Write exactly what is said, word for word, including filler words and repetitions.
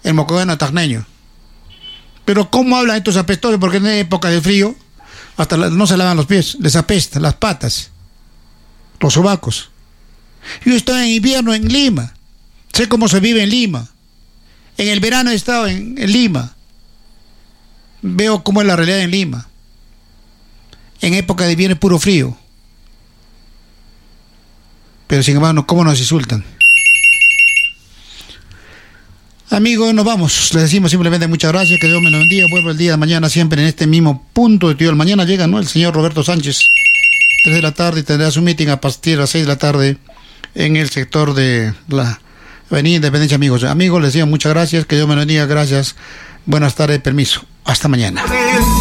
el mocogano tacneño. Pero ¿cómo hablan estos apestosos? Porque en época de frío hasta la, no se lavan los pies, les apesta las patas, los sobacos. Yo estoy en invierno en Lima, sé cómo se vive en Lima. En el verano he estado en, en Lima, veo cómo es la realidad en Lima. En época de invierno es puro frío. Pero sin embargo, ¿cómo nos insultan? Amigos, nos vamos. Les decimos simplemente muchas gracias, que Dios me lo bendiga. Vuelvo el día de mañana siempre en este mismo punto de Tío. Mañana llega, ¿no?, el señor Roberto Sánchez, tres de la tarde, y tendrá su meeting a partir de las seis de la tarde en el sector de la Avenida Independencia. Amigos, amigos, les digo muchas gracias, que Dios me lo bendiga. Gracias, buenas tardes, permiso. Hasta mañana.